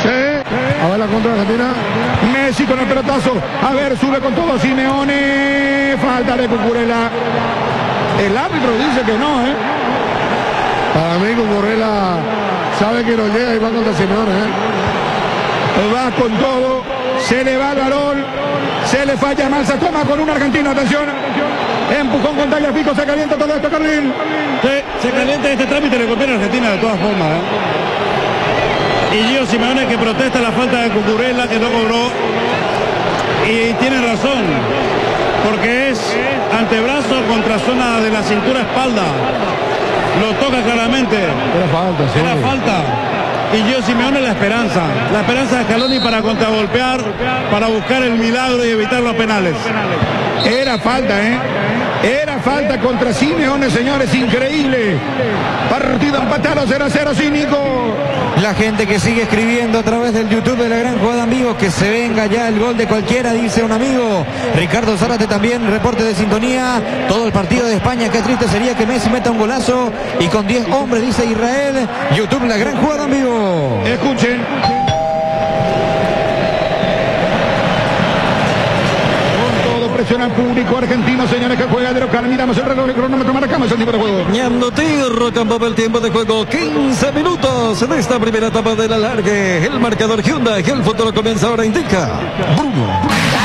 Sí. A ver la contra de Argentina. Messi con el pelotazo. A ver, sube con todo Simeone. Falta de Cucurella. El árbitro dice que no, ¿eh? Para mí Cucurella sabe que no llega y va contra Simeone, Va con todo. Se le va el balón. Se le falla mal. Se toma con un argentino. Atención. Empujón con Tagliafico. Se calienta todo esto, Carlín. Sí, se calienta este trámite. Le conviene a Argentina de todas formas, Y Gio Simeone que protesta la falta de Cucurella que no cobró. Y tiene razón. Porque es antebrazo contra zona de la cintura espalda. Lo toca claramente. Era falta, sí. Era falta. Y Gio Simeone la esperanza de Scaloni para contragolpear, para buscar el milagro y evitar los penales. Era falta, Era falta contra Simeone, señores, increíble. Partido empatado 0-0, cínico. La gente que sigue escribiendo a través del YouTube de La Gran Jugada, amigos, que se venga ya el gol de cualquiera, dice un amigo. Ricardo Zárate también, reporte de sintonía. Todo el partido de España, qué triste sería que Messi meta un golazo. Y con 10 hombres, dice Israel. YouTube, La Gran Jugada, amigo. Escuchen. Presiona al público argentino, señores, que juega de local. Miramos el reloj, el cronómetro, marcamos el tiempo de juego. Campo, el tiempo de juego, 15 minutos en esta primera etapa de la largue. El marcador Hyundai, el futuro comienza ahora, indica Bruno.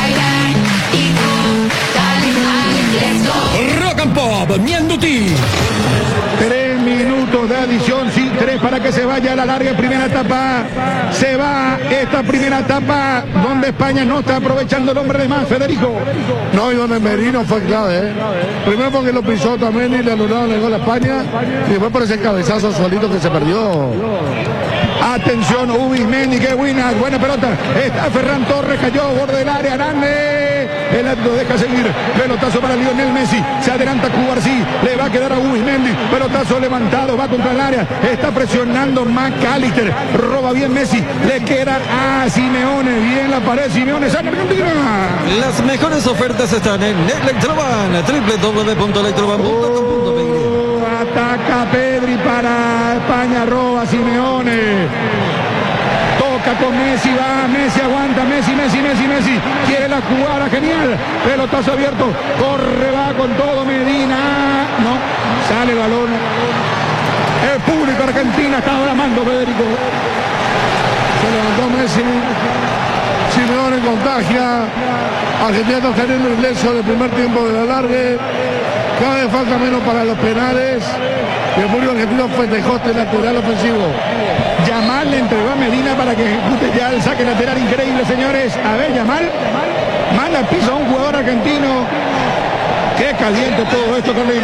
Rock and Pop, Mianduti. 3 minutos de adición, sí, 3 para que se vaya a la larga primera etapa. Se va esta primera etapa donde España no está aprovechando el hombre de más, Federico. No, y donde Merino fue clave, Primero porque lo pisó también y le anularon el gol a España. Y después por ese cabezazo solito que se perdió. Atención, Ubismendi, qué buena pelota. Está Ferran Torres, cayó, borde del área, grande. El árbitro deja seguir. Pelotazo para Lionel Messi. Se adelanta Cubarsí. Le va a quedar a Ubismendi. Pelotazo levantado. Va contra el área. Está presionando McAllister. Roba bien Messi. Le queda a Simeone. Bien la pared. Simeone saca Argentina. Las mejores ofertas están en Electroban. www.electroban.com.pe. Ataca Pedri para España. Roba Simeone. Toca con Messi, va, Messi aguanta, Messi, quiere la jugada, genial, pelotazo abierto, corre, va con todo Medina, no, sale el balón, el público argentino está bramando, Federico. Se levantó Messi, Simeone contagia, Argentina no teniendo el leso del primer tiempo de la largue, cada vez falta menos para los penales, y el público argentino festejó este lateral ofensivo. Yamal le entregó a Medina para que ejecute ya el saque lateral, increíble, señores. A ver, Yamal manda al piso a un jugador argentino. Qué caliente todo esto, Carlín.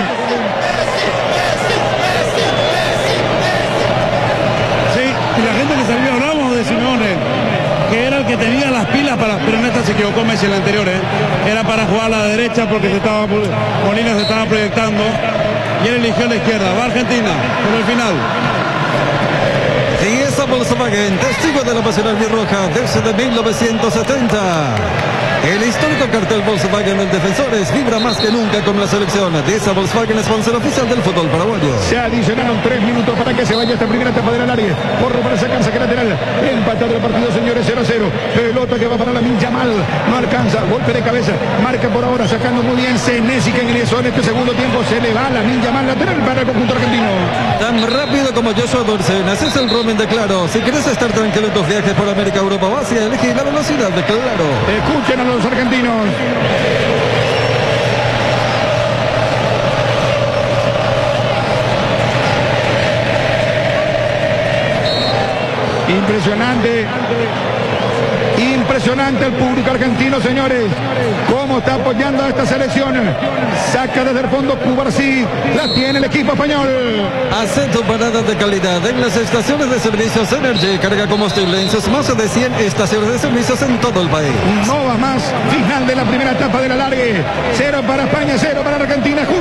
Sí, y la gente que salió, hablamos de Simeone, que era el que tenía las pilas para, pero en esta se equivocó Messi en la anterior, Era para jugar a la derecha porque Molina se estaba proyectando y él eligió la izquierda. Va Argentina por el final. Y esa Volkswagen, testigo de la pasión albirroja desde 1970. El histórico cartel Volkswagen del Defensores vibra más que nunca con la selección de esa Volkswagen, sponsor oficial del fútbol paraguayo. Se adicionaron 3 minutos para que se vaya esta primera etapa del área. Porro para sacar saque lateral. Empatado el partido, señores, 0-0. Pelota que va para Lamine Yamal. No alcanza. Golpe de cabeza. Marca por ahora, sacando muy bien Senesi, que ingresó en este segundo tiempo. Se le va Lamine Yamal, lateral para el conjunto argentino. Tan rápido como Joshua Dorsen. Así es el roaming de Claro. Si quieres estar tranquilo en tus viajes por América, Europa o Asia, elegí la velocidad de Claro. Escuchen a los argentinos. Impresionante el público argentino, señores. Cómo está apoyando a esta selección. Saca desde el fondo Cubarsí. La tiene el equipo español. Acento paradas de calidad en las estaciones de servicios Energy. Carga combustible en sus más de 100 estaciones de servicios en todo el país. No va más. Final de la primera etapa de la largue. 0 para España, 0 para Argentina.